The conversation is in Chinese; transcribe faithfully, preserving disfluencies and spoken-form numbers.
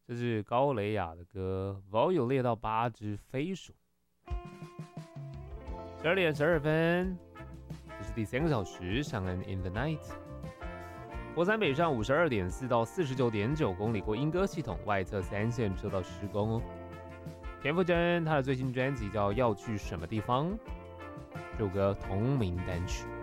这是高蕾雅的歌 Vol 列到八只飞鼠。十二点十二分，这是第三个小时，上岸 In the Night。国三北上五十二点四到四十九点九公里过莺歌系统，外侧三线车道施工哦。田馥甄她的最新专辑叫《要去什么地方》，这首歌同名单曲。